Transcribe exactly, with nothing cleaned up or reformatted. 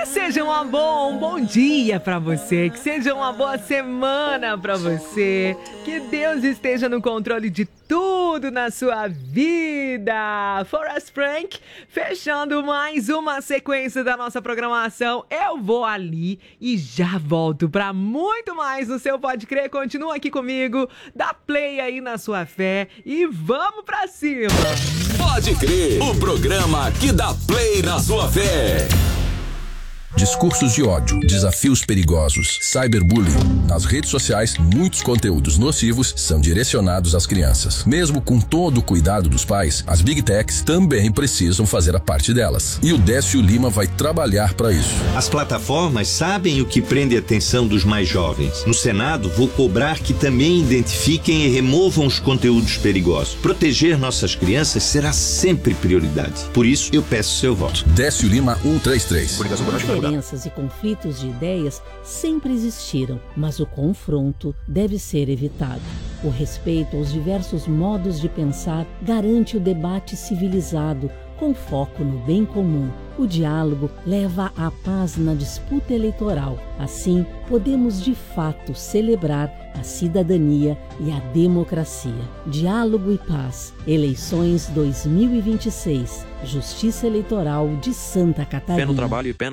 Que seja um bom, um bom dia pra você, que seja uma boa semana pra você, que Deus esteja no controle de tudo na sua vida. Forrest Frank, fechando mais uma sequência da nossa programação. Eu vou ali e já volto pra muito mais no seu Pode Crer. Continua aqui comigo, dá play aí na sua fé e vamos pra cima. Pode Crer, o programa que dá play na sua fé. Discursos de ódio, desafios perigosos, cyberbullying. Nas redes sociais, muitos conteúdos nocivos são direcionados às crianças. Mesmo com todo o cuidado dos pais, as Big Techs também precisam fazer a parte delas. E o Décio Lima vai trabalhar para isso. As plataformas sabem o que prende a atenção dos mais jovens. No Senado, vou cobrar que também identifiquem e removam os conteúdos perigosos. Proteger nossas crianças será sempre prioridade. Por isso, eu peço seu voto. Décio Lima cento e trinta e três. Diferenças e conflitos de ideias sempre existiram, mas o confronto deve ser evitado. O respeito aos diversos modos de pensar garante o debate civilizado, com foco no bem comum. O diálogo leva à paz na disputa eleitoral. Assim, podemos de fato celebrar a cidadania e a democracia. Diálogo e paz. Eleições dois mil e vinte e seis. Justiça Eleitoral de Santa Catarina. Pé no trabalho e pé na